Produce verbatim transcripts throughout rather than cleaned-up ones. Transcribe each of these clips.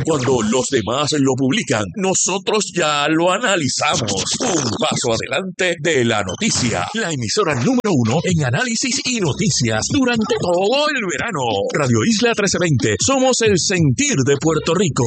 Cuando los demás lo publican, nosotros ya lo analizamos. Un paso adelante de la noticia. La emisora número uno en análisis y noticias durante todo el verano. Radio Isla trece veinte. Somos el sentir de Puerto Rico.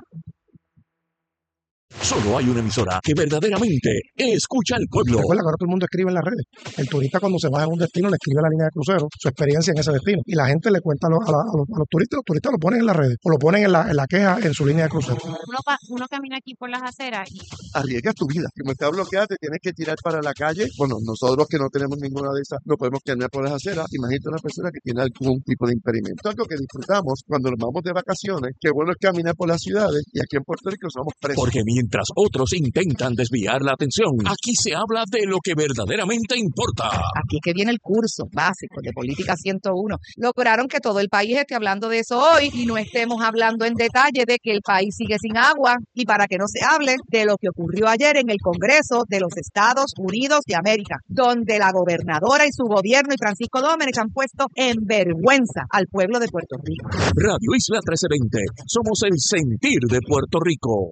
Solo hay una emisora que verdaderamente escucha al pueblo. Recuerda que ahora todo el mundo escribe en las redes. El turista cuando se va a un destino le escribe a la línea de crucero su experiencia en ese destino. Y la gente le cuenta a los, a la, a los, a los turistas, los turistas lo ponen en las redes o lo ponen en la, en la queja en su línea de crucero. Uno, pa, uno camina aquí por las aceras y... Arriesgas tu vida. Como está bloqueada, te tienes que tirar para la calle. Bueno, nosotros que no tenemos ninguna de esas, no podemos caminar por las aceras. Imagínate una persona que tiene algún tipo de impedimento. Algo que disfrutamos cuando nos vamos de vacaciones, qué bueno es caminar por las ciudades y aquí en Puerto Rico somos presos. Porque mientras otros intentan desviar la atención, aquí se habla de lo que verdaderamente importa. Aquí que viene el curso básico de Política ciento uno. Lograron que todo el país esté hablando de eso hoy y no estemos hablando en detalle de que el país sigue sin agua y para que no se hable de lo que ocurrió ayer en el Congreso de los Estados Unidos de América, donde la gobernadora y su gobierno y Francisco Domenech han puesto en vergüenza al pueblo de Puerto Rico. Radio Isla trece veinte. Somos el sentir de Puerto Rico.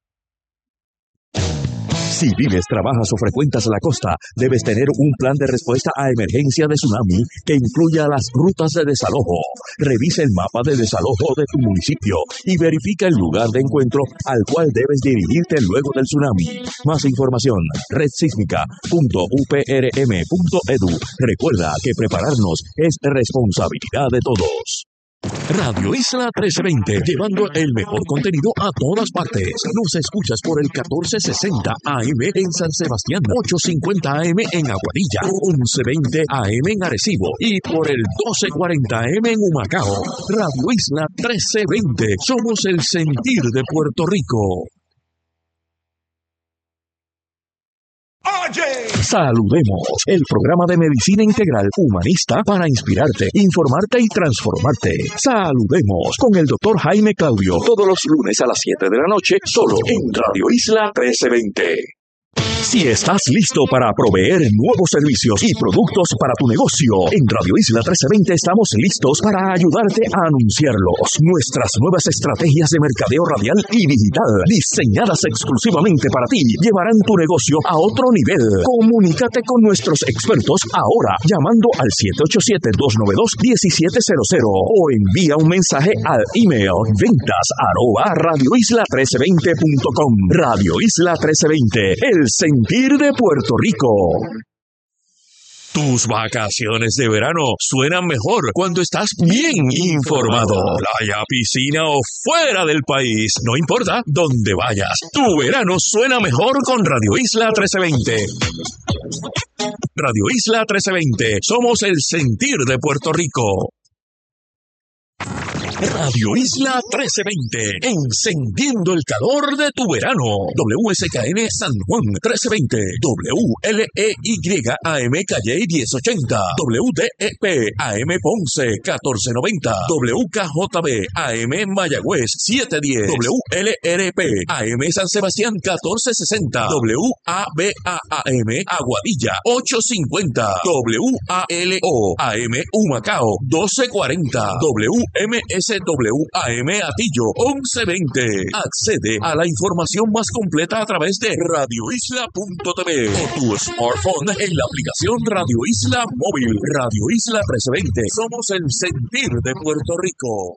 Si vives, trabajas o frecuentas la costa, debes tener un plan de respuesta a emergencia de tsunami que incluya las rutas de desalojo. Revisa el mapa de desalojo de tu municipio y verifica el lugar de encuentro al cual debes dirigirte luego del tsunami. Más información, red sísmica punto u p r m punto e d u. Recuerda que prepararnos es responsabilidad de todos. Radio Isla trece veinte, llevando el mejor contenido a todas partes. Nos escuchas por el catorce sesenta A M en San Sebastián, ochocientos cincuenta A M en Aguadilla, once veinte A M en Arecibo y por el doce cuarenta A M en Humacao. Radio Isla trece veinte, somos el sentir de Puerto Rico. Saludemos, el programa de medicina integral humanista para inspirarte, informarte y transformarte. Saludemos con el doctor Jaime Claudio, todos los lunes a las siete de la noche, solo en Radio Isla trece veinte. Si estás listo para proveer nuevos servicios y productos para tu negocio, en Radio Isla trece veinte estamos listos para ayudarte a anunciarlos. Nuestras nuevas estrategias de mercadeo radial y digital, diseñadas exclusivamente para ti, llevarán tu negocio a otro nivel. Comunícate con nuestros expertos ahora, llamando al siete ocho siete, dos nueve dos, uno siete cero cero o envía un mensaje al email ventas arroba radioisla trece veinte punto com. Radio Isla trece veinte, el sentir de Puerto Rico. Tus vacaciones de verano suenan mejor cuando estás bien informado. Playa, piscina o fuera del país, no importa dónde vayas. Tu verano suena mejor con Radio Isla trece veinte. Radio Isla trece veinte, somos el sentir de Puerto Rico. Radio Isla trece veinte, encendiendo el calor de tu verano. W S K N San Juan trece veinte, W L E Y A M Calle diez ochenta, W D E P A M Ponce catorce noventa, W K J B A M Mayagüez setecientos diez, W L R P A M San Sebastián catorce sesenta, W A B A A M Aguadilla ochocientos cincuenta, W A L O A M Humacao doce cuarenta, W M S W A M Atillo once veinte. Accede a la información más completa a través de radio isla punto t v o tu smartphone en la aplicación Radio Isla Móvil. Radio Isla trece veinte. Somos el sentir de Puerto Rico.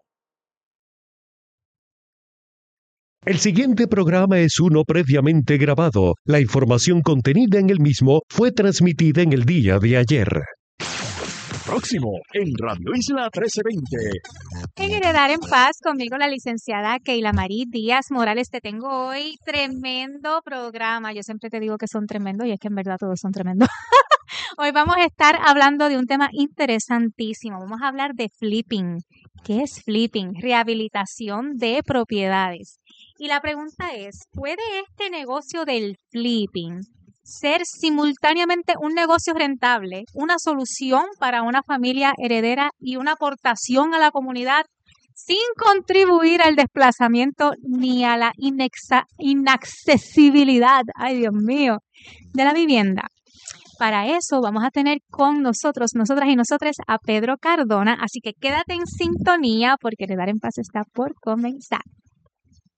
El siguiente programa es uno previamente grabado. La información contenida en el mismo fue transmitida en el día de ayer. Próximo en Radio Isla trece veinte. En Heredar en Paz, conmigo la licenciada Keila Marí Díaz Morales. Te tengo hoy tremendo programa. Yo siempre te digo que son tremendos y es que en verdad todos son tremendos. Hoy vamos a estar hablando de un tema interesantísimo. Vamos a hablar de flipping. ¿Qué es flipping? Rehabilitación de propiedades. Y la pregunta es, ¿puede este negocio del flipping ser simultáneamente un negocio rentable, una solución para una familia heredera y una aportación a la comunidad sin contribuir al desplazamiento ni a la inexa- inaccesibilidad, ay Dios mío, de la vivienda? Para eso vamos a tener con nosotros, nosotras y nosotros, a Pedro Cardona, así que quédate en sintonía porque Heredar en Paz está por comenzar.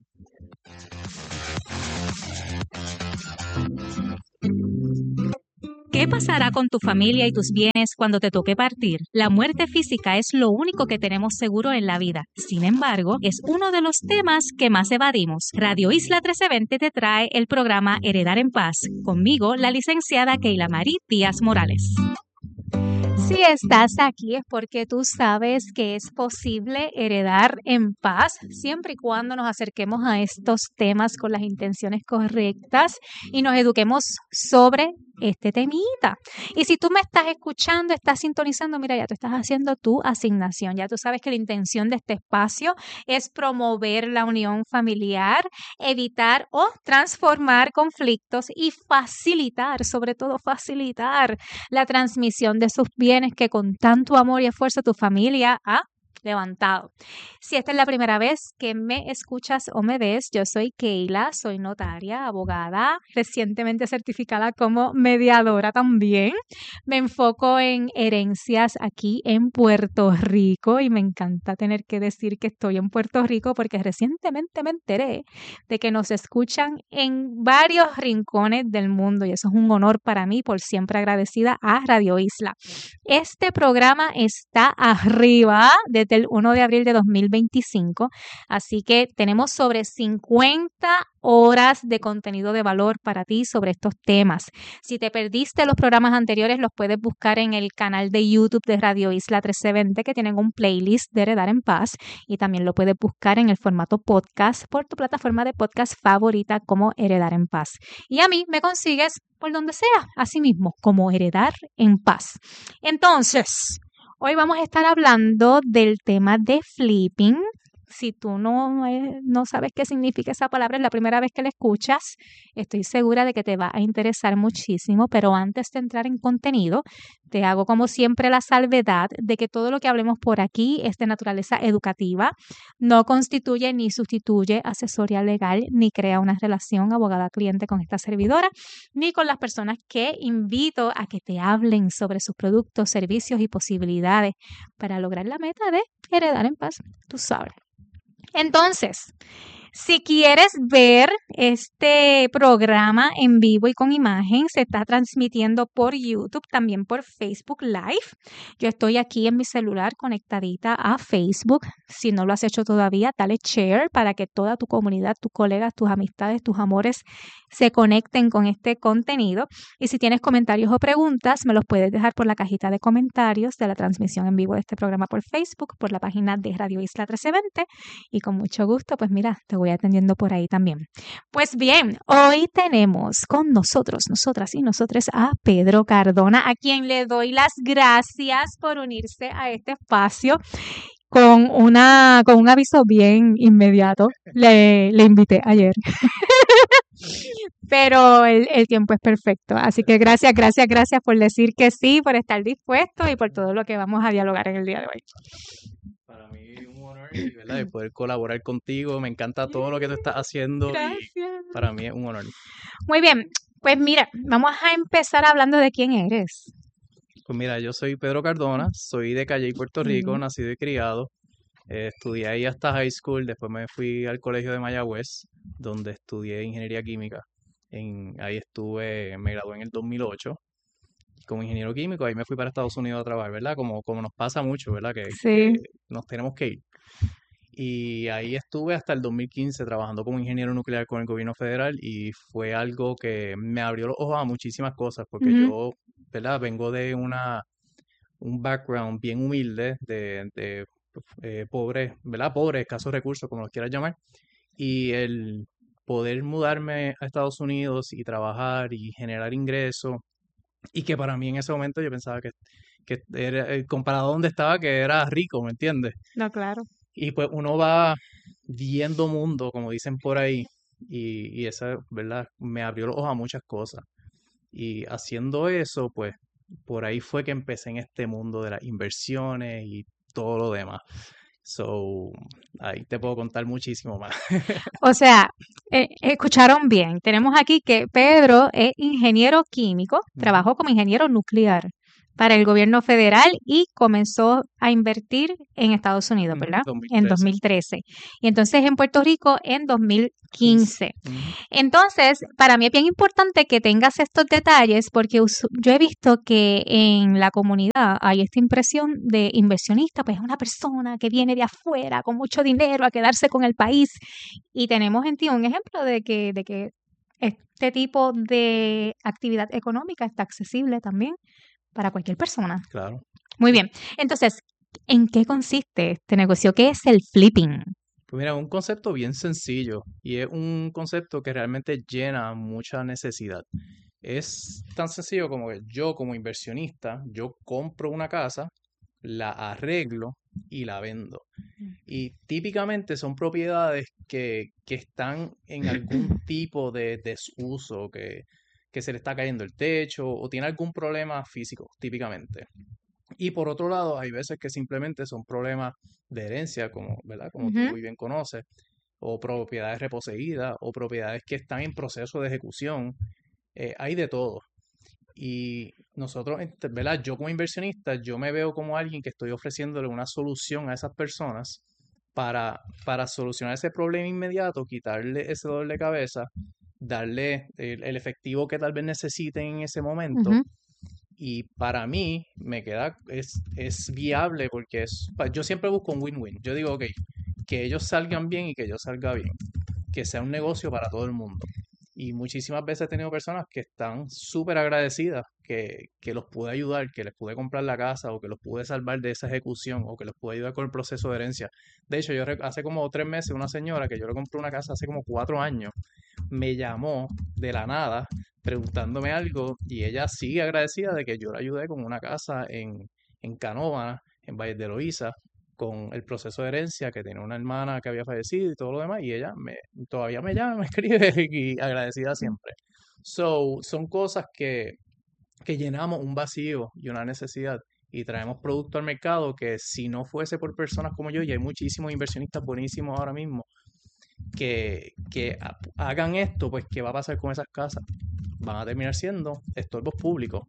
¿Qué pasará con tu familia y tus bienes cuando te toque partir? La muerte física es lo único que tenemos seguro en la vida. Sin embargo, es uno de los temas que más evadimos. Radio Isla trece veinte te trae el programa Heredar en Paz. Conmigo, la licenciada Keila Marie Díaz Morales. Si estás aquí es porque tú sabes que es posible heredar en paz siempre y cuando nos acerquemos a estos temas con las intenciones correctas y nos eduquemos sobre este temita. Y si tú me estás escuchando, estás sintonizando, mira, ya tú estás haciendo tu asignación. Ya tú sabes que la intención de este espacio es promover la unión familiar, evitar o transformar conflictos y facilitar, sobre todo facilitar la transmisión de sus bienes que con tanto amor y esfuerzo tu familia ha levantado. Si esta es la primera vez que me escuchas o me ves, yo soy Keila, soy notaria, abogada, recientemente certificada como mediadora también. Me enfoco en herencias aquí en Puerto Rico y me encanta tener que decir que estoy en Puerto Rico porque recientemente me enteré de que nos escuchan en varios rincones del mundo y eso es un honor para mí, por siempre agradecida a Radio Isla. Este programa está arriba desde el primero de abril de dos mil veinticinco, así que tenemos sobre cincuenta horas de contenido de valor para ti sobre estos temas. Si te perdiste los programas anteriores, los puedes buscar en el canal de YouTube de Radio Isla trece veinte, que tienen un playlist de Heredar en Paz, y también lo puedes buscar en el formato podcast por tu plataforma de podcast favorita como Heredar en Paz. Y a mí me consigues por donde sea, así mismo, como Heredar en Paz. Entonces, hoy vamos a estar hablando del tema de flipping. Si tú no, eh, no sabes qué significa esa palabra, es la primera vez que la escuchas, estoy segura de que te va a interesar muchísimo, pero antes de entrar en contenido, te hago como siempre la salvedad de que todo lo que hablemos por aquí es de naturaleza educativa, no constituye ni sustituye asesoría legal, ni crea una relación abogada-cliente con esta servidora, ni con las personas que invito a que te hablen sobre sus productos, servicios y posibilidades para lograr la meta de heredar en paz, tú sabes. Entonces, si quieres ver este programa en vivo y con imagen, se está transmitiendo por YouTube, también por Facebook Live. Yo estoy aquí en mi celular conectadita a Facebook. Si no lo has hecho todavía, dale share para que toda tu comunidad, tus colegas, tus amistades, tus amores se conecten con este contenido. Y si tienes comentarios o preguntas, me los puedes dejar por la cajita de comentarios de la transmisión en vivo de este programa por Facebook, por la página de Radio Isla trece veinte. Y con mucho gusto, pues mira, te voy atendiendo por ahí también. Pues bien, hoy tenemos con nosotros, nosotras y nosotros a Pedro Cardona, a quien le doy las gracias por unirse a este espacio con una con un aviso bien inmediato. Le, le invité ayer. Pero el, el tiempo es perfecto. Así que gracias, gracias, gracias por decir que sí, por estar dispuesto y por todo lo que vamos a dialogar en el día de hoy. Para mí es un honor, ¿verdad?, de poder colaborar contigo. Me encanta todo lo que tú estás haciendo. Gracias. Y para mí es un honor. Muy bien, pues mira, vamos a empezar hablando de quién eres. Pues mira, yo soy Pedro Cardona, soy de Calley, Puerto Rico, Uh-huh. nacido y criado. Eh, estudié ahí hasta high school, después me fui al colegio de Mayagüez, donde estudié ingeniería química. En, ahí estuve, me gradué en el dos mil ocho como ingeniero químico, ahí me fui para Estados Unidos a trabajar, ¿verdad? Como, como nos pasa mucho, ¿verdad? Que, Sí. que nos tenemos que ir. Y ahí estuve hasta el dos mil quince trabajando como ingeniero nuclear con el gobierno federal y fue algo que me abrió los ojos a muchísimas cosas, porque Ujú. yo, ¿verdad? Vengo de una, un background bien humilde, de, de eh, pobres, ¿verdad? Pobres, escasos recursos, como los quieras llamar. Y el poder mudarme a Estados Unidos y trabajar y generar ingresos, y que para mí en ese momento yo pensaba que, que era, eh, comparado a donde estaba, que era rico, ¿me entiendes? No, claro. Y pues uno va viendo mundo, como dicen por ahí, y, y esa, ¿verdad? Me abrió los ojos a muchas cosas. Y haciendo eso, pues por ahí fue que empecé en este mundo de las inversiones y todo lo demás. So, ahí te puedo contar muchísimo más. O sea, eh, escucharon bien. Tenemos aquí que Pedro es ingeniero químico, Ujú. trabajó como ingeniero nuclear. para el gobierno federal y comenzó a invertir en Estados Unidos, Ujú, ¿verdad? dos mil En trece. dos mil trece. Y entonces en Puerto Rico en dos mil quince. Ujú. Entonces, para mí es bien importante que tengas estos detalles porque usu- yo he visto que en la comunidad hay esta impresión de inversionista, pues es una persona que viene de afuera con mucho dinero a quedarse con el país. Y tenemos en ti un ejemplo de que, de que este tipo de actividad económica está accesible también para cualquier persona. Claro. Muy bien. Entonces, ¿en qué consiste este negocio? ¿Qué es el flipping? Pues mira, un concepto bien sencillo y es un concepto que realmente llena mucha necesidad. Es tan sencillo como que yo como inversionista, yo compro una casa, la arreglo y la vendo. Y típicamente son propiedades que, que están en algún tipo de desuso, que, que se le está cayendo el techo o tiene algún problema físico, típicamente. Y por otro lado, hay veces que simplemente son problemas de herencia, como, ¿verdad? Como tú Ujú. muy bien conoces, o propiedades reposeídas, o propiedades que están en proceso de ejecución. Eh, hay de todo. Y nosotros, ent- ¿verdad? Yo como inversionista, yo me veo como alguien que estoy ofreciéndole una solución a esas personas para, para solucionar ese problema inmediato, quitarle ese dolor de cabeza, darle el, el efectivo que tal vez necesiten en ese momento. Ujú. Y para mí me queda, es, es viable porque es, pa- yo siempre busco un win-win. Yo digo, ok, que ellos salgan bien y que yo salga bien, que sea un negocio para todo el mundo. Y muchísimas veces he tenido personas que están súper agradecidas que, que los pude ayudar, que les pude comprar la casa o que los pude salvar de esa ejecución o que los pude ayudar con el proceso de herencia. De hecho, yo rec- hace como tres meses una señora que yo le compré una casa hace como cuatro años, me llamó de la nada preguntándome algo y ella sigue agradecida de que yo la ayudé con una casa en, en Canóvana, en Valle de Loíza, con el proceso de herencia, que tenía una hermana que había fallecido y todo lo demás, y ella me, todavía me llama, me escribe y agradecida siempre. So, son cosas que, que llenamos un vacío y una necesidad y traemos producto al mercado que si no fuese por personas como yo, y hay muchísimos inversionistas buenísimos ahora mismo, que, que ha- hagan esto, pues ¿qué va a pasar con esas casas? Van a terminar siendo estorbos públicos.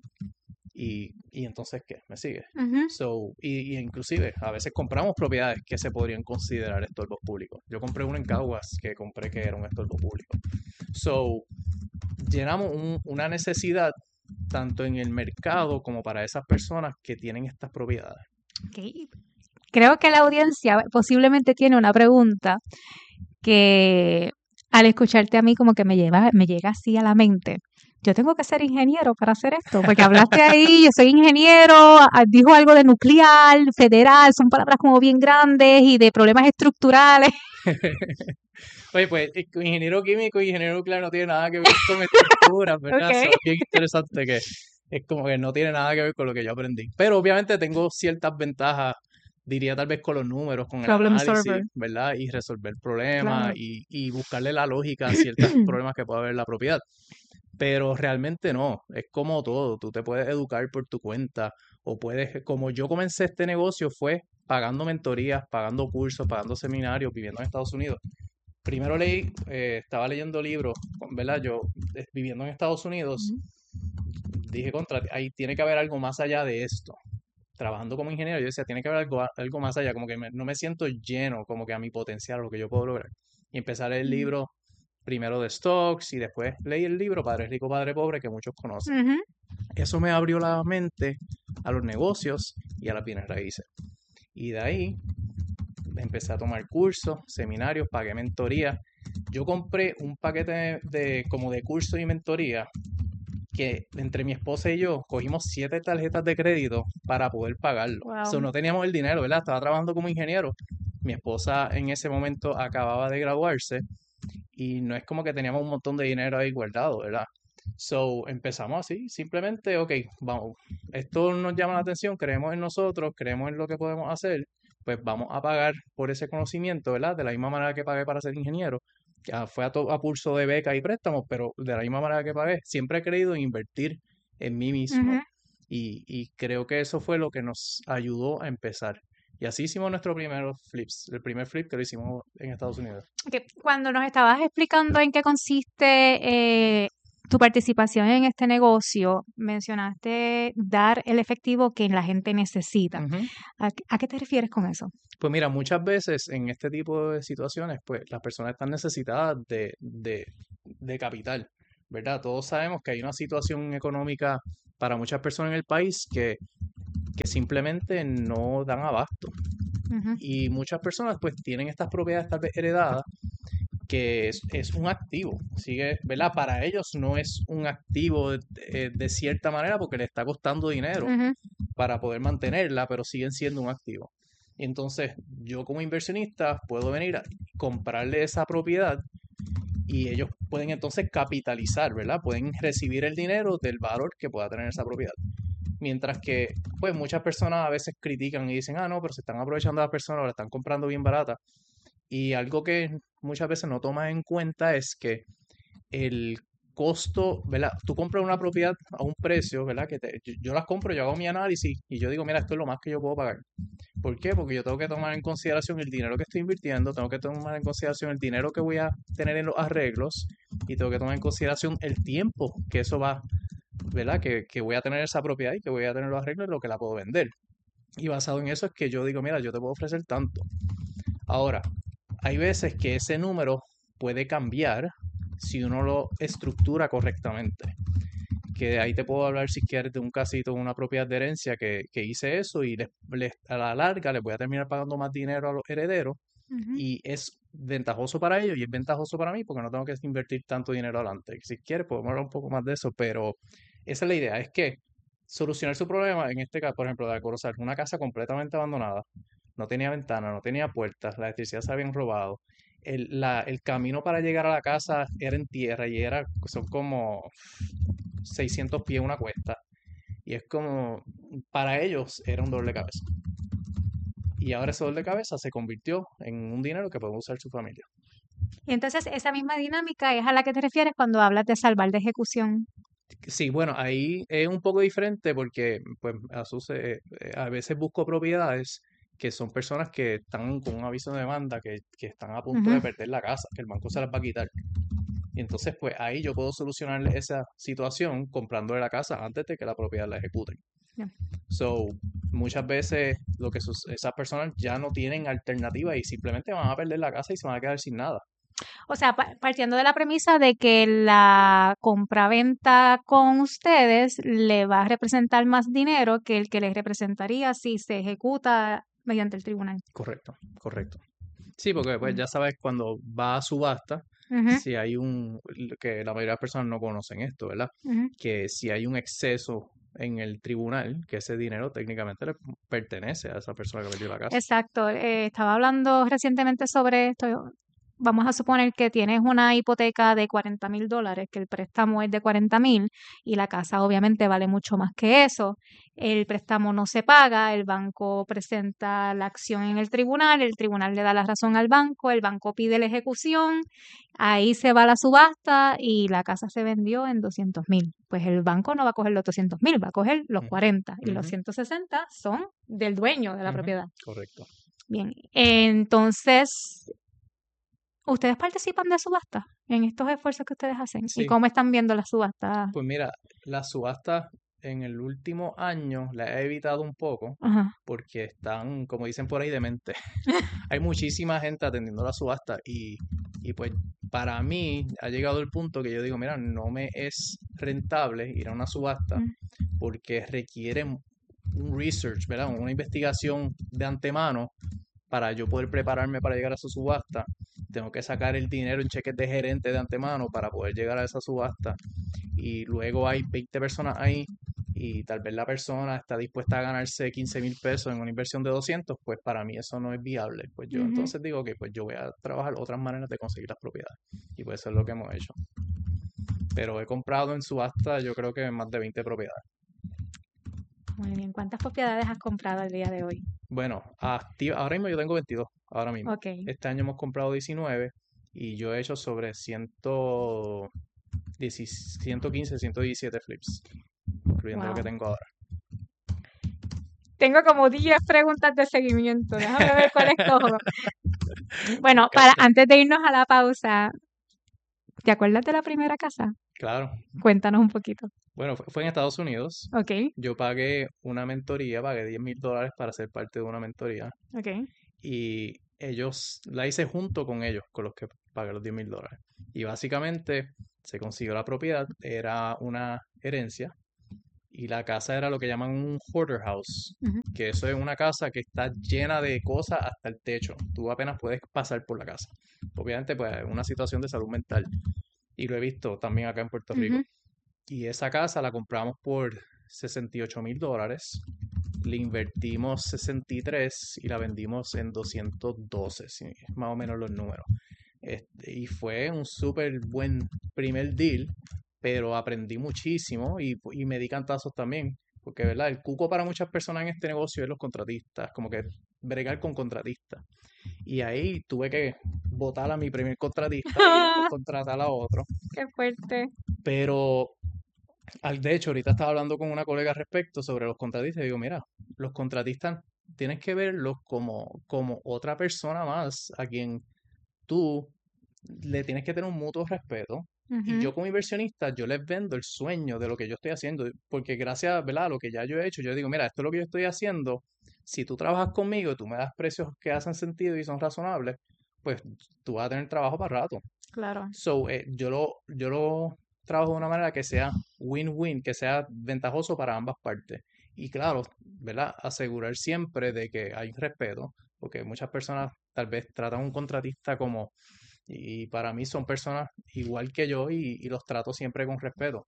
Y, y entonces, ¿qué? ¿Me sigue? Ujú. So, y, y inclusive, a veces compramos propiedades que se podrían considerar estorbos públicos. Yo compré una en Caguas que compré que era un estorbo público. So, llenamos un- una necesidad tanto en el mercado como para esas personas que tienen estas propiedades. Ok. Creo que la audiencia posiblemente tiene una pregunta que al escucharte a mí como que me lleva, me llega así a la mente. Yo tengo que ser ingeniero para hacer esto, porque hablaste ahí, yo soy ingeniero, ah, dijo algo de nuclear, federal, son palabras como bien grandes y de problemas estructurales. Oye, pues eh, ingeniero químico y ingeniero nuclear no tiene nada que ver con estructuras, ¿verdad? Ok. So, es bien interesante que es como que no tiene nada que ver con lo que yo aprendí. Pero obviamente tengo ciertas ventajas, diría tal vez con los números, con el Problem análisis, solver. ¿verdad? Y resolver problemas Claro. y, y buscarle la lógica a ciertos problemas que puede haber en la propiedad. Pero realmente no, es como todo, tú te puedes educar por tu cuenta o puedes, como yo comencé este negocio fue pagando mentorías, pagando cursos, pagando seminarios, viviendo en Estados Unidos. Primero leí, eh, estaba leyendo libros, ¿verdad? Yo eh, viviendo en Estados Unidos, dije contra, ahí tiene que haber algo más allá de esto. Trabajando como ingeniero, yo decía, tiene que haber algo, algo más allá, como que me- no me siento lleno, como que a mi potencial, a lo que yo puedo lograr. Y empecé a leer el libro primero de stocks y después leí el libro Padre Rico, Padre Pobre, que muchos conocen. Ujú. Eso me abrió la mente a los negocios y a las bienes raíces. Y de ahí empecé a tomar cursos, seminarios, pagué mentoría. Yo compré un paquete de, de- como de cursos y mentoría que entre mi esposa y yo cogimos siete tarjetas de crédito para poder pagarlo. Wow. So, no teníamos el dinero, ¿verdad? Estaba trabajando como ingeniero. Mi esposa en ese momento acababa de graduarse y no es como que teníamos un montón de dinero ahí guardado, ¿verdad? So, empezamos así, simplemente, ok, vamos, esto nos llama la atención, creemos en nosotros, creemos en lo que podemos hacer, pues vamos a pagar por ese conocimiento, ¿verdad? De la misma manera que pagué para ser ingeniero, que ah, fue a, to- a pulso de beca y préstamos, pero de la misma manera que pagué, siempre he creído en invertir en mí mismo Ujú. y, y creo que eso fue lo que nos ayudó a empezar. Y así hicimos nuestro primer flips, el primer flip que lo hicimos en Estados Unidos. Ok, cuando nos estabas explicando en qué consiste eh, tu participación en este negocio, mencionaste dar el efectivo que la gente necesita. Ujú. ¿A, qué- a qué te refieres con eso? Pues mira, muchas veces en este tipo de situaciones, pues las personas están necesitadas de, de, de capital, ¿verdad? Todos sabemos que hay una situación económica para muchas personas en el país que, que simplemente no dan abasto. Ujú. Y muchas personas pues tienen estas propiedades tal vez heredadas que es, es un activo, sigue, ¿verdad? Para ellos no es un activo de, de- de cierta manera porque le está costando dinero Ujú. para poder mantenerla, pero siguen siendo un activo. Y entonces yo como inversionista puedo venir a comprarle esa propiedad y ellos pueden entonces capitalizar, ¿verdad? Pueden recibir el dinero del valor que pueda tener esa propiedad. Mientras que, pues, muchas personas a veces critican y dicen, ah, no, pero se están aprovechando a las personas o la están comprando bien barata. Y algo que muchas veces no toman en cuenta es que el costo, ¿verdad? Tú compras una propiedad a un precio, ¿verdad? Que te- yo, yo las compro, yo hago mi análisis y yo digo, mira, esto es lo más que yo puedo pagar. ¿Por qué? Porque yo tengo que tomar en consideración el dinero que estoy invirtiendo, tengo que tomar en consideración el dinero que voy a tener en los arreglos y tengo que tomar en consideración el tiempo que eso va, ¿verdad? Que, que voy a tener esa propiedad y que voy a tener los arreglos y lo que la puedo vender. Y basado en eso es que yo digo, mira, yo te puedo ofrecer tanto. Ahora, hay veces que ese número puede cambiar si uno lo estructura correctamente. Que de ahí te puedo hablar si quieres de un casito, una propiedad de herencia que, que hice eso y les- les- a la larga les voy a terminar pagando más dinero a los herederos Ujú. y es ventajoso para ellos y es ventajoso para mí porque no tengo que invertir tanto dinero adelante. Si quieres podemos hablar un poco más de eso, pero esa es la idea, es que solucionar su problema, en este caso, por ejemplo, de Corozal, una casa completamente abandonada, no tenía ventana, no tenía puertas, la electricidad se habían robado. El, la- el camino para llegar a la casa era en tierra y era, son como seiscientos pies una cuesta. Y es como, para ellos era un dolor de cabeza. Y ahora ese dolor de cabeza se convirtió en un dinero que puede usar su familia. Y entonces esa misma dinámica es a la que te refieres cuando hablas de salvar de ejecución. Sí, bueno, ahí es un poco diferente porque pues a, sus- eh, eh, a veces busco propiedades que son personas que están con un aviso de demanda, que, que están a punto de Ujú. perder la casa, que el banco se las va a quitar. Y entonces, pues ahí yo puedo solucionarle esa situación comprándole la casa antes de que la propiedad la ejecuten. Ya. So, muchas veces lo que sus- esas personas ya no tienen alternativa y simplemente van a perder la casa y se van a quedar sin nada. O sea, pa- partiendo de la premisa de que la compraventa con ustedes le va a representar más dinero que el que les representaría si se ejecuta mediante el tribunal. Correcto, correcto. Sí, porque pues Mm. ya sabes, cuando va a subasta, Ujú, si hay un, que la mayoría de las personas no conocen esto, ¿verdad? ujú. Que si hay un exceso en el tribunal, que ese dinero técnicamente le pertenece a esa persona que perdió la casa. Exacto. Eh, estaba hablando recientemente sobre esto. Vamos a suponer que tienes una hipoteca de cuarenta mil dólares, que el préstamo es de cuarenta mil y la casa obviamente vale mucho más que eso. El préstamo no se paga, el banco presenta la acción en el tribunal, el tribunal le da la razón al banco, el banco pide la ejecución, ahí se va la subasta y la casa se vendió en doscientos mil. Pues el banco no va a coger los doscientos mil, va a coger los Ujú, cuarenta y los ujú, ciento sesenta son del dueño de la ujú, propiedad. correcto. Bien, entonces, ¿ustedes participan de subastas en estos esfuerzos que ustedes hacen? ¿Y Sí, cómo están viendo las subastas? pues mira, las subastas en el último año las he evitado un poco Ajá. porque están, como dicen por ahí, demente. Hay muchísima gente atendiendo la subasta y, y pues para mí ha llegado el punto que yo digo, mira, no me es rentable ir a una subasta Mm, porque requiere un un research, ¿verdad? Una investigación de antemano para yo poder prepararme para llegar a esa subasta. Tengo que sacar el dinero en cheques de gerente de antemano para poder llegar a esa subasta. Y luego hay veinte personas ahí y tal vez la persona está dispuesta a ganarse quince mil pesos en una inversión de doscientos, pues para mí eso no es viable. Pues yo ujú. entonces digo que pues yo voy a trabajar otras maneras de conseguir las propiedades. Y pues eso es lo que hemos hecho. Pero he comprado en subasta yo creo que más de veinte propiedades. Muy bien. ¿Cuántas propiedades has comprado el día de hoy? Bueno, activa, ahora mismo yo tengo veintidós, ahora mismo. Ok. Este año hemos comprado diecinueve y yo he hecho sobre cien, ciento quince, ciento diecisiete flips, incluyendo lo que Wow. tengo ahora. Tengo como diez preguntas de seguimiento. Déjame ver cuál escojo. Bueno, para Casi. antes de irnos a la pausa, ¿te acuerdas de la primera casa? Claro. Cuéntanos un poquito. Bueno, fue, fue en Estados Unidos. Ok, Yo pagué una mentoría, pagué diez mil dólares para ser parte de una mentoría. ok. Y ellos, la hice junto con ellos, con los que pagué los diez mil dólares. Y básicamente se consiguió la propiedad, era una herencia. Y la casa era lo que llaman un hoarder house, Ujú. que eso es una casa que está llena de cosas hasta el techo. Tú apenas puedes pasar por la casa. Obviamente, pues, es una situación de salud mental. Y lo he visto también acá en Puerto Rico. Ujú. Y esa casa la compramos por sesenta y ocho mil dólares. Le invertimos sesenta y tres y la vendimos en doscientos doce, sí, más o menos los números. Este, y fue un súper buen primer deal, pero aprendí muchísimo y, y me di cantazos también. Porque, ¿verdad? El cuco para muchas personas en este negocio es los contratistas, como que bregar con contratistas. Y ahí tuve que votar a mi primer contratista y después contratar a otro. Qué fuerte. Pero, al, de hecho, ahorita estaba hablando con una colega al respecto sobre los contratistas y digo, mira, los contratistas tienes que verlos como, como otra persona más a quien tú le tienes que tener un mutuo respeto. Y Ujú. yo como inversionista, yo les vendo el sueño de lo que yo estoy haciendo, porque gracias, ¿verdad?, a lo que ya yo he hecho, yo digo, mira, esto es lo que yo estoy haciendo, si tú trabajas conmigo y tú me das precios que hacen sentido y son razonables, pues tú vas a tener trabajo para rato. Claro. So, eh, yo lo, yo lo trabajo de una manera que sea win-win, que sea ventajoso para ambas partes. Y claro, ¿verdad?, asegurar siempre de que hay respeto, porque muchas personas tal vez tratan a un contratista como... Y para mí son personas igual que yo y, y los trato siempre con respeto.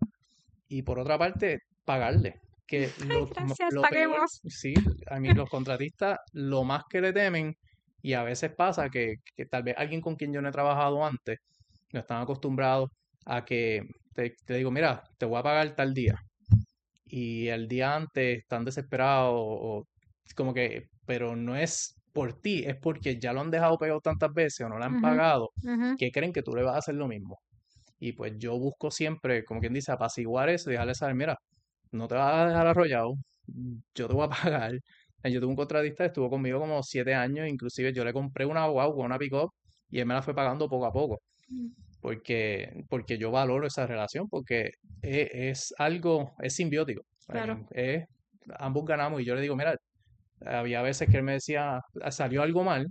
Y por otra parte, pagarle. Que lo, Gracias, lo peor, paguemos. sí, a mí los contratistas lo más que le temen, y a veces pasa que, que tal vez alguien con quien yo no he trabajado antes, no están acostumbrados a que te, te digo, mira, te voy a pagar tal día. Y el día antes están desesperados, o como que, pero no es por ti, es porque ya lo han dejado pegado tantas veces o no le han Ujú, pagado, ujú. que creen que tú le vas a hacer lo mismo. Y pues yo busco siempre, como quien dice, apaciguar eso y dejarle saber, mira, no te vas a dejar arrollado, yo te voy a pagar. Eh, Yo tuve un contratista que estuvo conmigo como siete años, inclusive yo le compré una guagua, una pick-up, y él me la fue pagando poco a poco, porque, porque yo valoro esa relación, porque es, es algo, es simbiótico. I Claro. mean, es, ambos ganamos y yo le digo, mira, había veces que él me decía, salió algo mal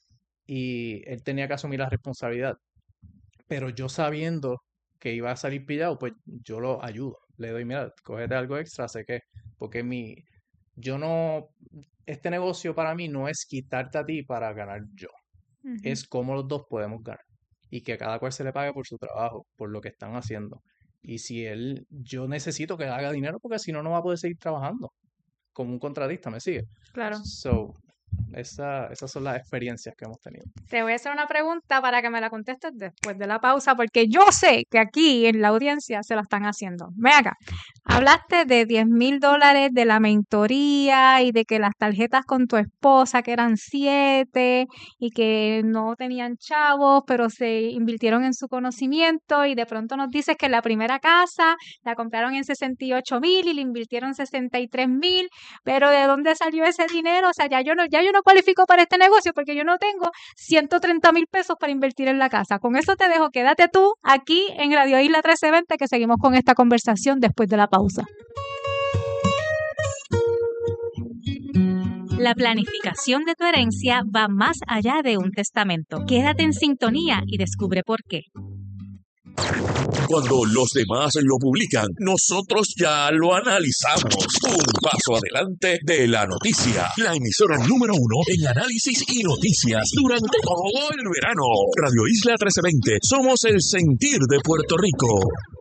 y él tenía que asumir la responsabilidad, pero yo sabiendo que iba a salir pillado, pues yo lo ayudo. Le doy, mira, cógete algo extra, sé que, porque mi, yo no, este negocio para mí no es quitarte a ti para ganar yo, Ujú. es cómo los dos podemos ganar y que cada cual se le pague por su trabajo, por lo que están haciendo. Y si él, yo necesito que haga dinero porque si no, no va a poder seguir trabajando como un contratista, ¿me sigue? Claro. So, esa, esas son las experiencias que hemos tenido. Te voy a hacer una pregunta para que me la contestes después de la pausa, porque yo sé que aquí en la audiencia se la están haciendo. Ven acá, hablaste de diez mil dólares de la mentoría y de que las tarjetas con tu esposa, que eran siete, y que no tenían chavos, pero se invirtieron en su conocimiento, y de pronto nos dices que la primera casa la compraron en sesenta y ocho mil y le invirtieron sesenta y tres mil, pero ¿de dónde salió ese dinero? O sea, ya yo no, ya yo no cualifico para este negocio porque yo no tengo ciento treinta mil pesos para invertir en la casa. Con eso te dejo, quédate tú aquí en Radio Isla trece veinte, que seguimos con esta conversación después de la pausa. La planificación de tu herencia va más allá de un testamento. Quédate en sintonía y descubre por qué. Cuando los demás lo publican, nosotros ya lo analizamos. Un paso adelante de la noticia. La emisora número uno en análisis y noticias durante todo el verano. Radio Isla trece veinte. Somos el sentir de Puerto Rico.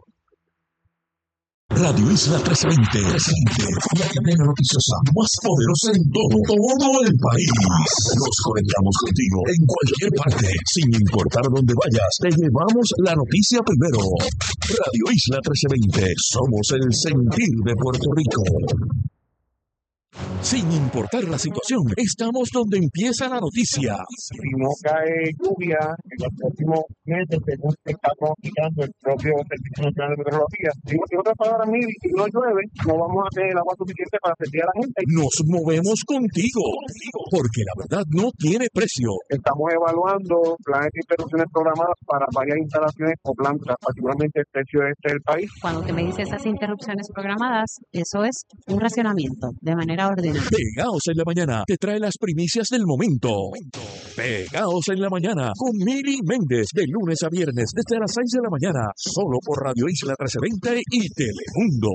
Radio Isla trece veinte, la cadena noticiosa más poderosa en todo, todo el país. Nos conectamos contigo en cualquier parte, sin importar dónde vayas. Te llevamos la noticia primero. Radio Isla trece veinte, somos el sentir de Puerto Rico. Sin importar la situación, estamos donde empieza la noticia. Si no cae lluvia en los próximos meses, según se está pronosticando el propio Servicio Nacional de Meteorología, digo, en otras palabras, Mili, si no llueve, no vamos a tener el agua suficiente para servir a la gente. Nos movemos contigo, porque la verdad no tiene precio. Estamos evaluando planes de interrupciones programadas para varias instalaciones o plantas, particularmente el tercio este del país. Cuando te me dice esas interrupciones programadas, eso es un racionamiento de manera ordenada. Pegaos en la mañana te trae las primicias del momento. Pegaos en la mañana con Mili Méndez de lunes a viernes desde las seis de la mañana, solo por Radio Isla trece veinte y Telemundo.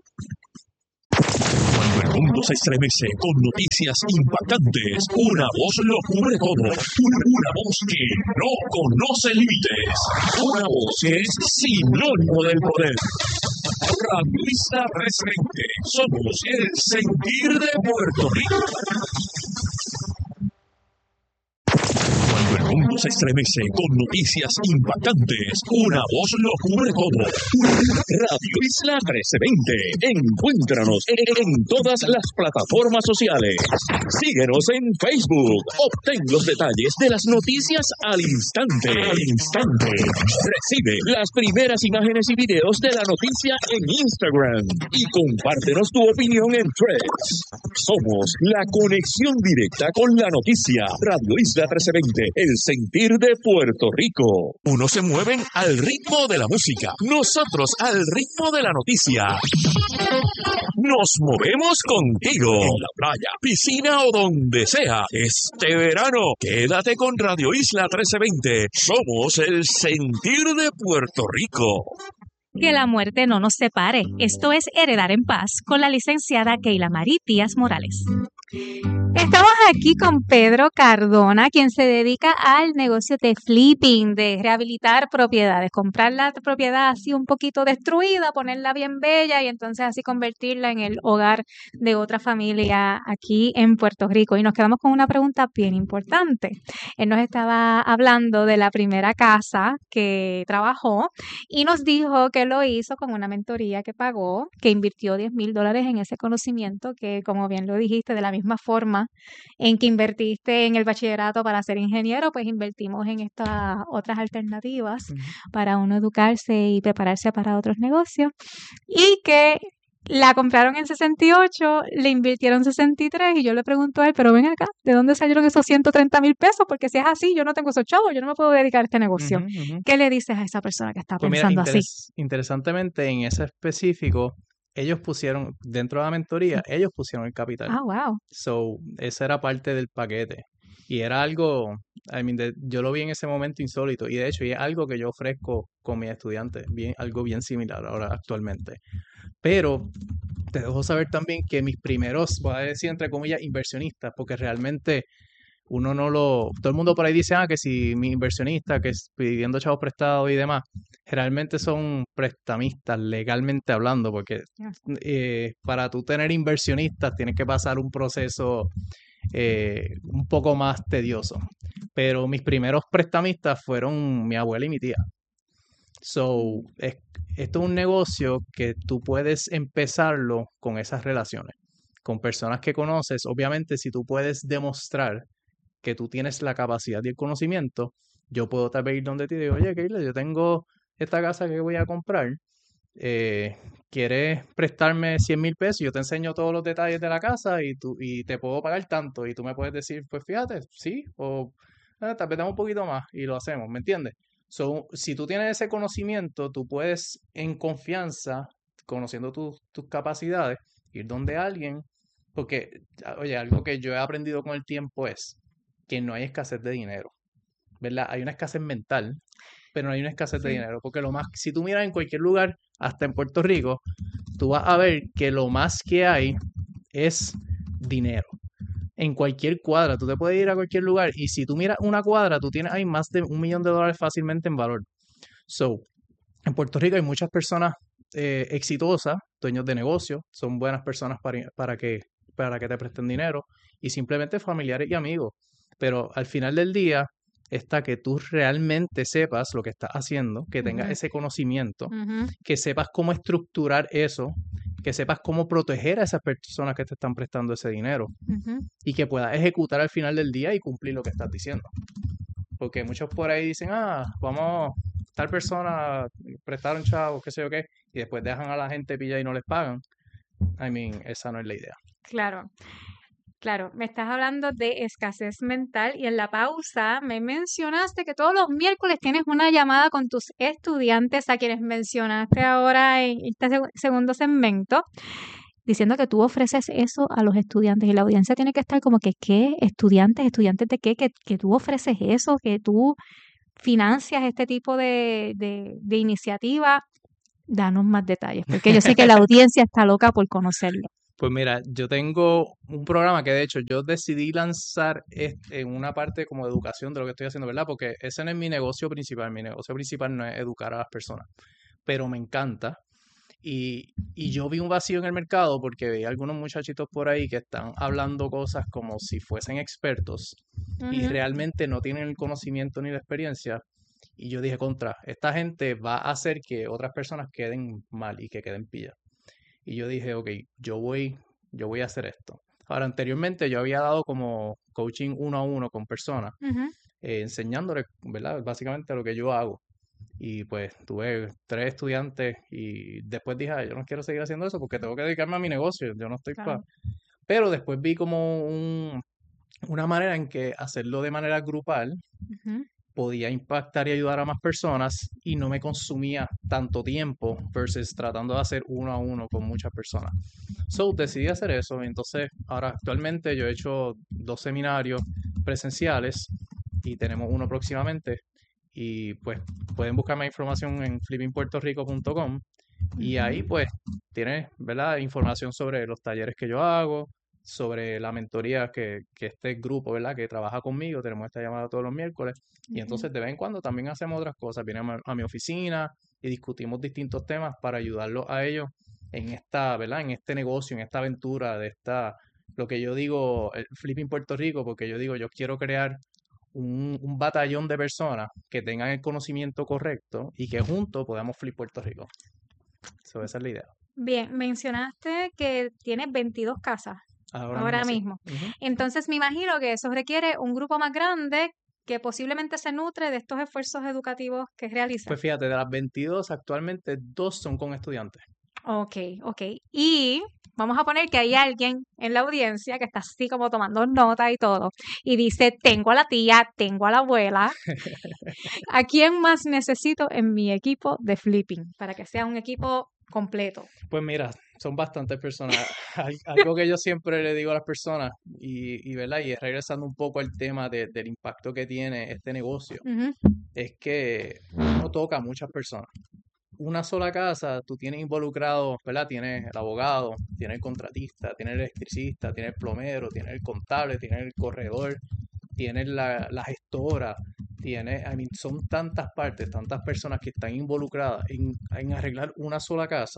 Cuando el mundo se estremece con noticias impactantes, una voz lo cubre todo. Una, una voz que no conoce límites. Una voz que es sinónimo del poder. Radio Isla trece veinte. Somos el sentir de Puerto Rico. Cuando el mundo se estremece con noticias impactantes, una voz lo cubre todo. Radio Isla trece veinte. Encuéntranos en todas las plataformas sociales. Síguenos en Facebook. Obtén los detalles de las noticias al instante. Al instante. Recibe las primeras imágenes y videos de la noticia en Instagram. Y compártenos tu opinión en Threads. Somos la conexión directa con la noticia. Radio Isla trece veinte. El sentir de Puerto Rico. Unos se mueven al ritmo de la música, nosotros al ritmo de la noticia. Nos movemos contigo. En la playa, piscina o donde sea. Este verano, quédate con Radio Isla trece veinte. Somos el sentir de Puerto Rico. Que la muerte no nos separe. Esto es Heredar en Paz con la licenciada Keila Marí Díaz Morales. Estamos aquí con Pedro Cardona, quien se dedica al negocio de flipping, de rehabilitar propiedades, comprar la propiedad así un poquito destruida, ponerla bien bella y entonces así convertirla en el hogar de otra familia aquí en Puerto Rico. Y nos quedamos con una pregunta bien importante. Él nos estaba hablando de la primera casa que trabajó y nos dijo que lo hizo con una mentoría que pagó, que invirtió diez mil dólares en ese conocimiento que, como bien lo dijiste, de la misma forma en que invertiste en el bachillerato para ser ingeniero, pues invertimos en estas otras alternativas uh-huh. para uno educarse y prepararse para otros negocios, y que la compraron en sesenta y ocho, le invirtieron sesenta y tres, y yo le pregunto a él, pero ven acá, ¿de dónde salieron esos ciento treinta mil pesos? Porque si es así, yo no tengo esos chavos, yo no me puedo dedicar a este negocio. Uh-huh, uh-huh. ¿Qué le dices a esa persona que está pues pensando mira, interes- así? Interesantemente, en ese específico, ellos pusieron, dentro de la mentoría, ellos pusieron el capital. Ah, wow. So, esa era parte del paquete. Y era algo, I mean, de, yo lo vi en ese momento insólito. Y de hecho, y es algo que yo ofrezco con mis estudiantes, bien, algo bien similar ahora actualmente. Pero te dejo saber también que mis primeros, voy a decir entre comillas, inversionistas, porque realmente uno no lo... Todo el mundo por ahí dice, ah, que si mi inversionista, que es pidiendo chavos prestados y demás, realmente son prestamistas legalmente hablando, porque eh, para tú tener inversionistas tienes que pasar un proceso eh, un poco más tedioso. Pero mis primeros prestamistas fueron mi abuela y mi tía. So, es, esto es un negocio que tú puedes empezarlo con esas relaciones, con personas que conoces. Obviamente, si tú puedes demostrar que tú tienes la capacidad y el conocimiento, yo puedo tal vez ir donde te digo, oye, Keila, yo tengo esta casa que voy a comprar, eh, ¿quieres prestarme cien mil pesos? Yo te enseño todos los detalles de la casa y, tú, y te puedo pagar tanto, y tú me puedes decir, pues fíjate, sí, o eh, tal vez dame un poquito más y lo hacemos, ¿me entiendes? So, si tú tienes ese conocimiento, tú puedes en confianza, conociendo tus, tus capacidades, ir donde alguien, porque, oye, algo que yo he aprendido con el tiempo es que no hay escasez de dinero, ¿verdad? Hay una escasez mental, pero no hay una escasez sí. de dinero, porque lo más, si tú miras en cualquier lugar, hasta en Puerto Rico, tú vas a ver que lo más que hay es dinero. En cualquier cuadra, tú te puedes ir a cualquier lugar, y si tú miras una cuadra, tú tienes ahí más de un millón de dólares fácilmente en valor. So, en Puerto Rico hay muchas personas eh, exitosas, dueños de negocios, son buenas personas para, para, que, para que te presten dinero, y simplemente familiares y amigos. Pero al final del día está que tú realmente sepas lo que estás haciendo, que tengas uh-huh. ese conocimiento, uh-huh. que sepas cómo estructurar eso, que sepas cómo proteger a esas personas que te están prestando ese dinero Ujú. y que puedas ejecutar al final del día y cumplir lo que estás diciendo. Porque muchos por ahí dicen, ah, vamos, tal persona prestaron chavos, qué sé yo qué, y después dejan a la gente pilla y no les pagan. I mean, esa no es la idea. Claro, claro. Me estás hablando de escasez mental y en la pausa me mencionaste que todos los miércoles tienes una llamada con tus estudiantes a quienes mencionaste ahora en este seg- segundo segmento, diciendo que tú ofreces eso a los estudiantes y la audiencia tiene que estar como que, ¿qué? ¿Estudiantes? ¿Estudiantes de qué? Que, que tú ofreces eso, que tú financias este tipo de, de, de iniciativa. Danos más detalles, porque yo sé que la audiencia está loca por conocerlo. Pues mira, yo tengo un programa que de hecho yo decidí lanzar este- en una parte como de educación de lo que estoy haciendo, ¿verdad? Porque ese no es mi negocio principal, mi negocio principal no es educar a las personas, pero me encanta. Y, y yo vi un vacío en el mercado porque veía algunos muchachitos por ahí que están hablando cosas como si fuesen expertos y Ujú. realmente no tienen el conocimiento ni la experiencia. Y yo dije, contra, esta gente va a hacer que otras personas queden mal y que queden pillas. Y yo dije, ok, yo voy, yo voy a hacer esto. Ahora, anteriormente yo había dado como coaching uno a uno con personas, Ujú. eh, enseñándoles, ¿verdad? Básicamente lo que yo hago. Y pues tuve tres estudiantes y después dije, "Ay, yo no quiero seguir haciendo eso porque tengo que dedicarme a mi negocio, yo no estoy para..." Claro. Pero después vi como un, una manera en que hacerlo de manera grupal Ujú. podía impactar y ayudar a más personas y no me consumía tanto tiempo versus tratando de hacer uno a uno con muchas personas. So, decidí hacer eso. Entonces, ahora actualmente yo he hecho dos seminarios presenciales y tenemos uno próximamente. Y pues pueden buscar más información en flipping puerto rico punto com y ahí Ujú. pues tienes, ¿verdad? Información sobre los talleres que yo hago, sobre la mentoría que, que este grupo, ¿verdad? Que trabaja conmigo, tenemos esta llamada todos los miércoles y Ujú. entonces de vez en cuando también hacemos otras cosas, vienen a, a mi oficina y discutimos distintos temas para ayudarlos a ellos en esta, ¿verdad? En este negocio, en esta aventura de esta, lo que yo digo, el Flipping Puerto Rico, porque yo digo, yo quiero crear un, un batallón de personas que tengan el conocimiento correcto y que juntos podamos flip Puerto Rico. So, esa es la idea. Bien, mencionaste que tienes veintidós casas Ahora, ahora mismo sí. mismo. Ujú. Entonces me imagino que eso requiere un grupo más grande que posiblemente se nutre de estos esfuerzos educativos que realizas. Pues fíjate, de las veintidós, actualmente dos son con estudiantes. Ok, ok. Y vamos a poner que hay alguien en la audiencia que está así como tomando nota y todo, y dice, tengo a la tía, tengo a la abuela, ¿a quién más necesito en mi equipo de flipping para que sea un equipo completo? Pues mira, son bastantes personas. Al- Algo que yo siempre le digo a las personas, y, y, ¿verdad? Y es regresando un poco al tema de- del impacto que tiene este negocio, Ujú. es que uno toca a muchas personas. Una sola casa, tú tienes involucrado, ¿verdad? Tienes el abogado, tienes el contratista, tienes el electricista, tienes el plomero, tienes el contable, tienes el corredor, tienes la, la gestora, tienes, I mean, son tantas partes, tantas personas que están involucradas en, en arreglar una sola casa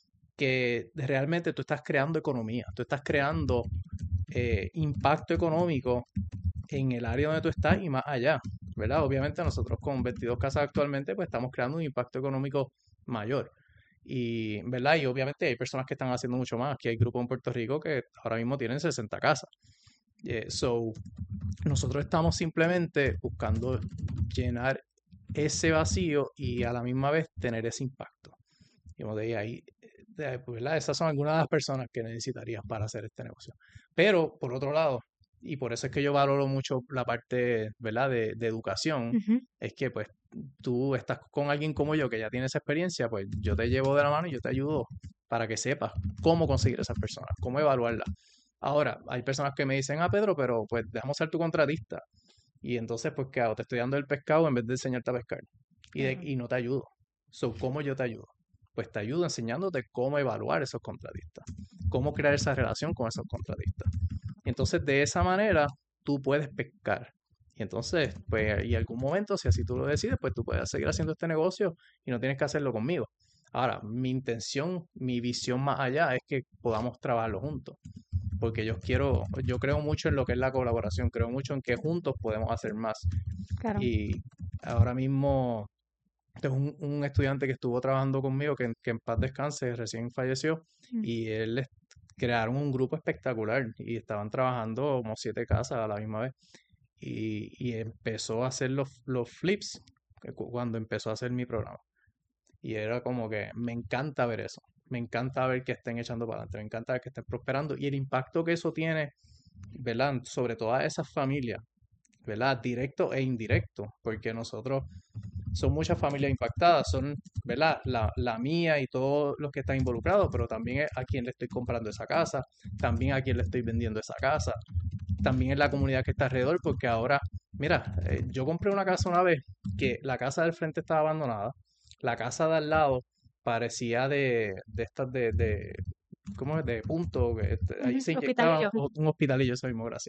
que realmente tú estás creando economía, tú estás creando eh, impacto económico en el área donde tú estás y más allá, ¿verdad? Obviamente nosotros con veintidós casas actualmente pues estamos creando un impacto económico mayor. Y, ¿verdad? Y obviamente hay personas que están haciendo mucho más. Aquí hay grupos en Puerto Rico que ahora mismo tienen sesenta casas. Eh, so, nosotros estamos simplemente buscando llenar ese vacío y a la misma vez tener ese impacto. Y como te dije, ahí, eh, pues, ¿verdad? Esas son algunas de las personas que necesitarías para hacer este negocio. Pero, por otro lado, y por eso es que yo valoro mucho la parte, ¿verdad? De, de educación, Ujú. es que pues tú estás con alguien como yo que ya tiene esa experiencia, pues yo te llevo de la mano y yo te ayudo para que sepas cómo conseguir esas personas, cómo evaluarlas. Ahora, hay personas que me dicen, ah, Pedro, pero pues dejamos ser tu contratista. Y entonces, pues, ¿qué hago? Te estoy dando el pescado en vez de enseñarte a pescar. Y, de- Claro. y no te ayudo. So, ¿cómo yo te ayudo? Pues te ayudo enseñándote cómo evaluar esos contratistas, cómo crear esa relación con esos contratistas. Y entonces, de esa manera, tú puedes pescar. Y entonces, pues, y algún momento, si así tú lo decides, pues tú puedes seguir haciendo este negocio y no tienes que hacerlo conmigo. Ahora, mi intención, mi visión más allá es que podamos trabajarlo juntos. Porque yo quiero, yo creo mucho en lo que es la colaboración, creo mucho en que juntos podemos hacer más. Claro. Y ahora mismo Este es un, un estudiante que estuvo trabajando conmigo, que, que en paz descanse, recién falleció, Mm. y él es- crearon un grupo espectacular y estaban trabajando como siete casas a la misma vez. Y, y empezó a hacer los, los flips que cu- cuando empezó a hacer mi programa. Y era como que me encanta ver eso. Me encanta ver que estén echando para adelante, me encanta ver que estén prosperando y el impacto que eso tiene, ¿verdad? Sobre todas esas familias, ¿verdad? Directo e indirecto, porque nosotros son muchas familias impactadas, son, ¿verdad? La, la mía y todos los que están involucrados, pero también es a quien le estoy comprando esa casa, también a quien le estoy vendiendo esa casa, también es la comunidad que está alrededor, porque ahora, mira, eh, yo compré una casa una vez que la casa del frente estaba abandonada, la casa de al lado parecía de, de estas de, de, ¿cómo es? De punto, que este, ahí Ujú, se inyectaban hospitalillo. o- un hospitalillo, eso mismo, gracias.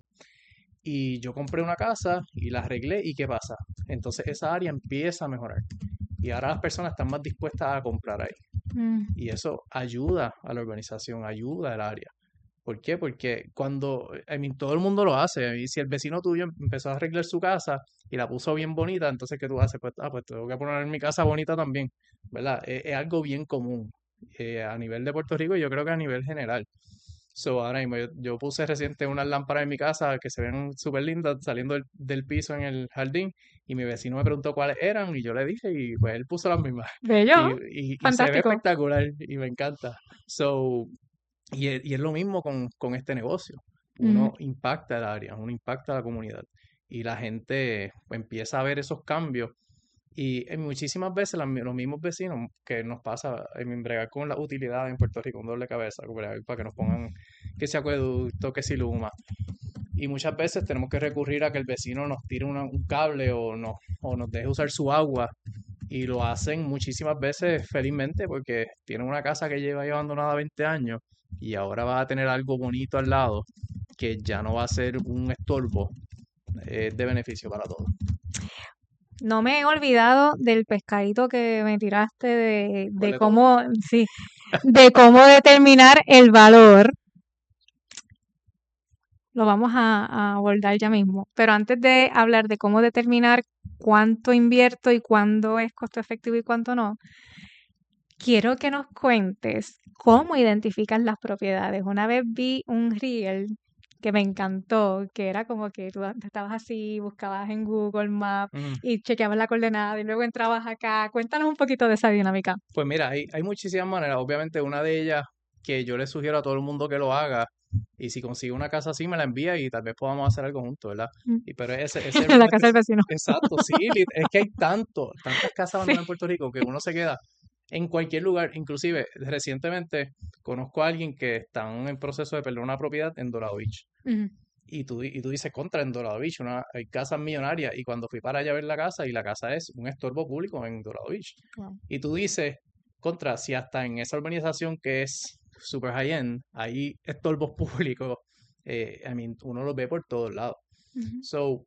Y yo compré una casa y la arreglé y ¿qué pasa? Entonces esa área empieza a mejorar y ahora las personas están más dispuestas a comprar ahí Mm. y eso ayuda a la organización, ayuda al área. ¿Por qué? Porque cuando, I mean, todo el mundo lo hace. Y si el vecino tuyo empezó a arreglar su casa y la puso bien bonita, entonces ¿qué tú haces? Pues, ah, pues tengo que poner mi casa bonita también, ¿verdad? Es, es algo bien común eh, a nivel de Puerto Rico y yo creo que a nivel general. So, ahora mismo yo, yo puse reciente unas lámparas en mi casa que se ven súper lindas saliendo del, del piso en el jardín y mi vecino me preguntó cuáles eran y yo le dije y pues él puso las mismas. Bello, Y, y, y se ve fantástico. espectacular y me encanta. So, y es, y es lo mismo con, con este negocio. Ujú. Uno impacta el área, uno impacta la comunidad y la gente empieza a ver esos cambios. Y en muchísimas veces las mi- los mismos vecinos que nos pasa en bregar con la utilidad en Puerto Rico, un doble cabeza, bregar para que nos pongan que si acueducto, que si luma. Y muchas veces tenemos que recurrir a que el vecino nos tire una- un cable o, no, o nos deje usar su agua. Y lo hacen muchísimas veces felizmente porque tienen una casa que lleva ahí abandonada veinte años y ahora va a tener algo bonito al lado que ya no va a ser un estorbo, es de beneficio para todos. No me he olvidado del pescadito que me tiraste de, ¿Cuál de de todos? cómo, sí, de cómo determinar el valor. Lo vamos a, a abordar ya mismo. Pero antes de hablar de cómo determinar cuánto invierto y cuándo es costo efectivo y cuánto no, quiero que nos cuentes cómo identificas las propiedades. Una vez vi un reel que me encantó, que era como que tú estabas así, buscabas en Google Maps Ujú. y chequeabas la coordenada y luego entrabas acá. Cuéntanos un poquito de esa dinámica. Pues mira, hay, hay muchísimas maneras. Obviamente una de ellas que yo le sugiero a todo el mundo que lo haga y si consigue una casa así me la envía y tal vez podamos hacer algo juntos, ¿verdad? Mm. Y pero ese, ese La casa del vecino. exacto, sí, lit- es que hay tanto, tantas casas abandonadas en Puerto Rico que uno se queda en cualquier lugar. Inclusive, recientemente conozco a alguien que está en proceso de perder una propiedad en Dorado Beach. Ujú. Y tú, di- y tú dices, contra, en Dorado Beach, una, hay casas millonarias. Y cuando fui para allá a ver la casa, y la casa es un estorbo público en Dorado Beach. Wow. Y tú dices, contra, si hasta en esa urbanización que es super high-end, hay estorbos públicos, eh, I mean, uno los ve por todos lados. Ujú. So,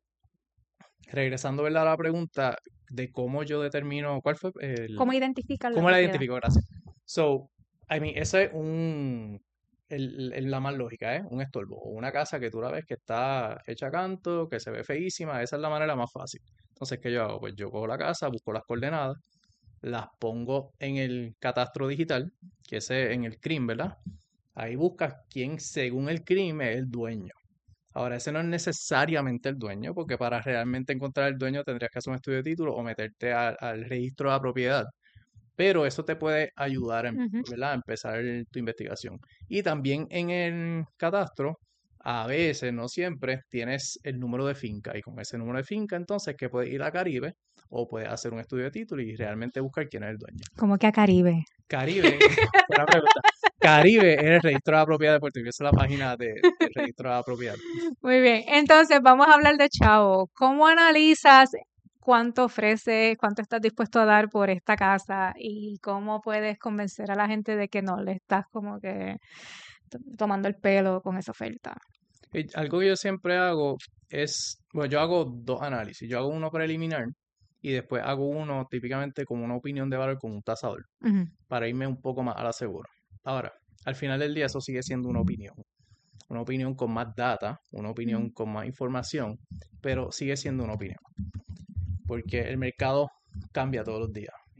regresando, ¿verdad? A la pregunta de cómo yo determino, ¿cuál fue el, ¿Cómo identificas la cómo la propiedad? identifico? Gracias. So, I mean, ese es un, el, el- la más lógica, ¿eh? Un estorbo. O una casa que tú la ves que está hecha a canto, que se ve feísima, esa es la manera más fácil. Entonces, ¿qué yo hago? Pues yo cojo la casa, busco las coordenadas, las pongo en el catastro digital, que es en el C R I M, ¿verdad? Ahí buscas quién, según el C R I M, es el dueño. Ahora, ese no es necesariamente el dueño, porque para realmente encontrar el dueño tendrías que hacer un estudio de título o meterte a- al registro de la propiedad. Pero eso te puede ayudar, en- Ujú. ¿verdad? A empezar tu investigación. Y también en el catastro, a veces, no siempre, tienes el número de finca. Y con ese número de finca, entonces, que puedes ir a Caribe o puedes hacer un estudio de título y realmente buscar quién es el dueño. Como que a Caribe. Caribe, buena pregunta. Caribe es el registro de la propiedad de Puerto Rico. Esa es la página de- del registro de la propiedad. Muy bien, entonces vamos a hablar de Chavo. ¿Cómo analizas cuánto ofreces, cuánto estás dispuesto a dar por esta casa y cómo puedes convencer a la gente de que no le estás como que t- tomando el pelo con esa oferta? Y algo que yo siempre hago es, bueno, yo hago dos análisis. Yo hago uno preliminar y después hago uno típicamente como una opinión de valor con un tasador Ujú. para irme un poco más a la segura. Ahora, al final del día eso sigue siendo una opinión. Una opinión con más data, una opinión Ujú. con más información, pero sigue siendo una opinión. Porque el mercado cambia todos los días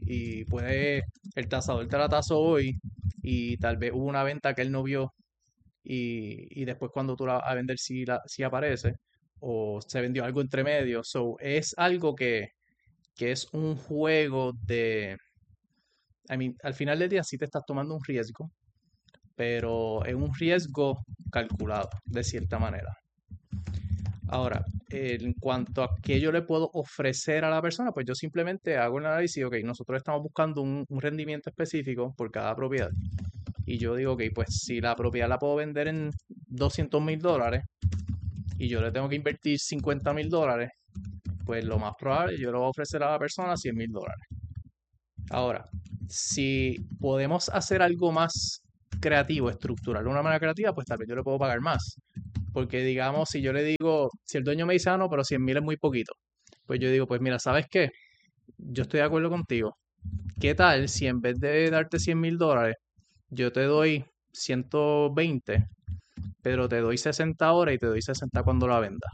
y puede, el tasador te la tasó hoy y tal vez hubo una venta que él no vio y, y después cuando tú la vas a vender sí, la, sí aparece o se vendió algo entre medio. So, es algo que, que es un juego de... I mean, al final del día sí te estás tomando un riesgo, pero es un riesgo calculado, de cierta manera. Ahora, en cuanto a qué yo le puedo ofrecer a la persona, pues yo simplemente hago el análisis y, ok, nosotros estamos buscando un, un rendimiento específico por cada propiedad. Y yo digo, ok, pues si la propiedad la puedo vender en doscientos mil dólares y yo le tengo que invertir cincuenta mil dólares, pues lo más probable yo le voy a ofrecer a la persona cien mil dólares. Ahora, si podemos hacer algo más creativo, estructural de una manera creativa, pues tal vez yo le puedo pagar más. Porque digamos, si yo le digo, si el dueño me dice, ah, no, pero cien mil es muy poquito, pues yo digo, pues mira, ¿sabes qué? Yo estoy de acuerdo contigo. ¿Qué tal si en vez de darte cien mil dólares, yo te doy ciento veinte, pero te doy sesenta ahora y te doy sesenta cuando la venda?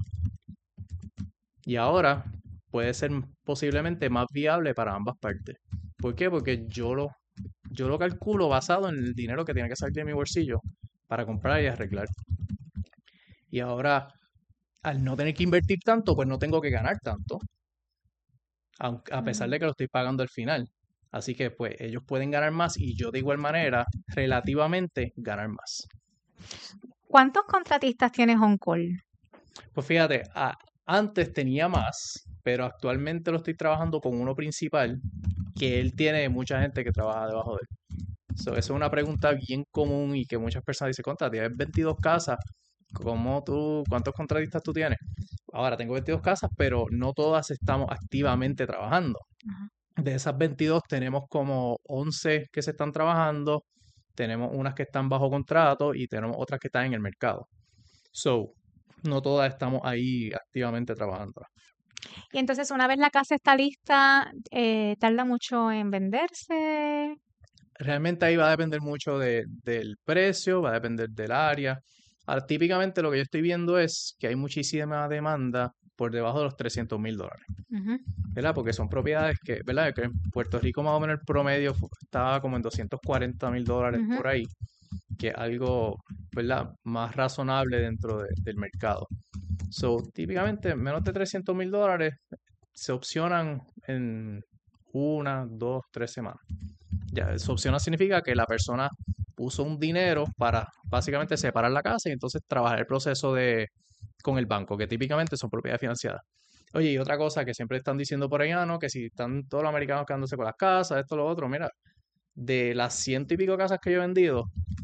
Y ahora puede ser posiblemente más viable para ambas partes. ¿Por qué? Porque yo lo, yo lo calculo basado en el dinero que tiene que salir de mi bolsillo para comprar y arreglar. Y ahora, al no tener que invertir tanto, pues no tengo que ganar tanto, aunque, a pesar de que lo estoy pagando al final. Así que pues ellos pueden ganar más y yo de igual manera, relativamente, ganar más. ¿Cuántos contratistas tienes on call? Pues fíjate, a- antes tenía más, pero actualmente lo estoy trabajando con uno principal, que él tiene mucha gente que trabaja debajo de él. So, eso es una pregunta bien común y que muchas personas dicen, contra, tienes veintidós casas, ¿cómo tú, cuántos contratistas tú tienes? Ahora tengo veintidós casas, pero no todas estamos activamente trabajando. Ajá. De esas veintidós tenemos como once que se están trabajando, tenemos unas que están bajo contrato y tenemos otras que están en el mercado. So, no todas estamos ahí activamente trabajando. Y entonces, una vez la casa está lista, eh, ¿tarda mucho en venderse? Realmente ahí va a depender mucho de- del precio, va a depender del área. Ahora, típicamente lo que yo estoy viendo es que hay muchísima demanda por debajo de los trescientos mil dólares, Ujú. ¿verdad? Porque son propiedades que, ¿verdad? Que en Puerto Rico más o menos el promedio fu- estaba como en doscientos cuarenta mil dólares Ujú. por ahí, que es algo, ¿verdad? Más razonable dentro de- del mercado. So, típicamente menos de trescientos mil dólares se opcionan en una, dos, tres semanas. Ya, se opciona significa que la persona puso un dinero para básicamente separar la casa y entonces trabajar el proceso de con el banco, que típicamente son propiedades financiadas. Oye, y otra cosa que siempre están diciendo por ahí, ah, ¿no? Que si están todos los americanos quedándose con las casas, esto, lo otro, mira, de las ciento y pico casas que yo he vendido,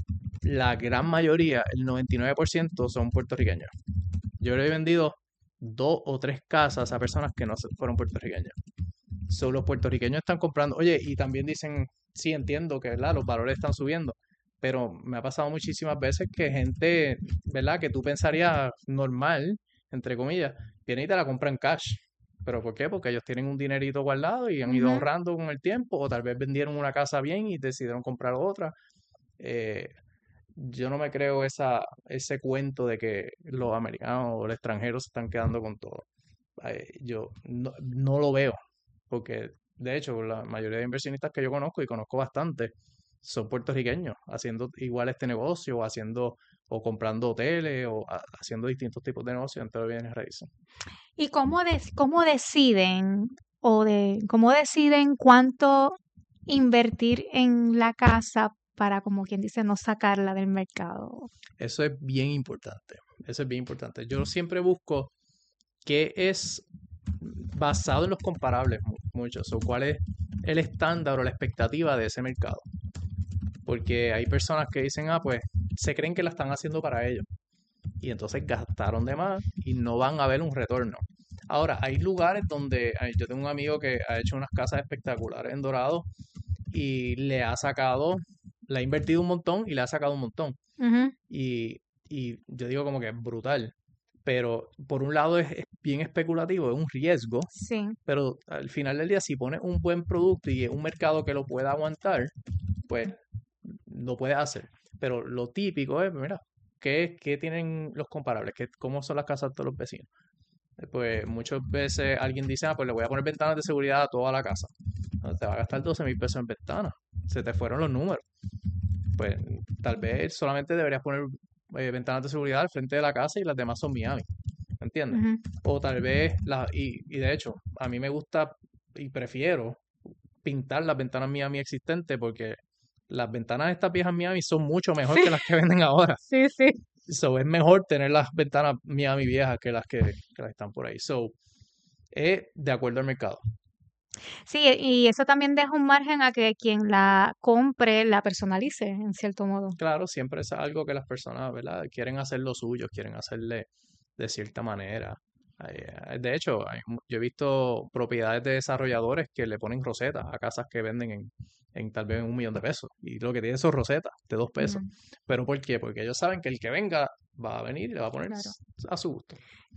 la gran mayoría, el noventa y nueve por ciento son puertorriqueños. Yo le he vendido dos o tres casas a personas que no se- fueron puertorriqueños. So, los puertorriqueños están comprando. Oye, y también dicen, sí, entiendo que, ¿verdad? Los valores están subiendo, pero me ha pasado muchísimas veces que gente, ¿verdad? Que tú pensarías normal, entre comillas, viene y te la compra en cash. ¿Pero por qué? Porque ellos tienen un dinerito guardado y han ido Ujú. ahorrando con el tiempo, o tal vez vendieron una casa bien y decidieron comprar otra. Eh, yo no me creo esa, ese cuento de que los americanos o los extranjeros se están quedando con todo. Eh, yo no, no lo veo, porque de hecho la mayoría de inversionistas que yo conozco, y conozco bastante, son puertorriqueños, haciendo igual este negocio, o haciendo, o comprando hoteles, o ha- haciendo distintos tipos de negocios dentro de bienes raíces. ¿Y cómo, des- cómo deciden o de cómo deciden cuánto invertir en la casa para, como quien dice, no sacarla del mercado? Eso es bien importante, eso es bien importante. Yo siempre busco qué es basado en los comparables mu- muchos, o cuál es el estándar o la expectativa de ese mercado. Porque hay personas que dicen, ah, pues se creen que la están haciendo para ellos. Y entonces gastaron de más y no van a ver un retorno. Ahora, hay lugares donde ay, yo tengo un amigo que ha hecho unas casas espectaculares en Dorado y le ha sacado, le ha invertido un montón y le ha sacado un montón. Ujú. Y, y yo digo como que es brutal. Pero por un lado es, es bien especulativo, es un riesgo, Sí. pero al final del día si pones un buen producto y es un mercado que lo pueda aguantar, pues lo puedes hacer. Pero lo típico es, mira, ¿qué, qué tienen los comparables? ¿Qué, cómo son las casas de todos los vecinos? Eh, Pues muchas veces alguien dice, ah, pues le voy a poner ventanas de seguridad a toda la casa. No, te va a gastar doce mil pesos en ventanas. Se te fueron los números. Pues tal vez solamente deberías poner eh, ventanas de seguridad al frente de la casa y las demás son Miami. ¿Me entiendes? Ujú. O tal vez, la, y, y de hecho, a mí me gusta y prefiero pintar las ventanas Miami existentes porque las ventanas de estas viejas Miami son mucho mejor Sí. que las que venden ahora. Sí, sí. So, es mejor tener las ventanas Miami viejas que las que, que las están por ahí. So, es de acuerdo al mercado. Sí, y eso también deja un margen a que quien la compre la personalice, en cierto modo. Claro, siempre es algo que las personas, ¿verdad? Quieren hacer lo suyo, quieren hacerle de cierta manera. Eh, De hecho, hay mu- yo he visto propiedades de desarrolladores que le ponen rosetas a casas que venden en, en tal vez un millón de pesos. Y lo que tiene son rosetas de dos pesos. Ujú, ¿Pero por qué? Porque ellos saben que el que venga va a venir y le va a poner claro. a su gusto.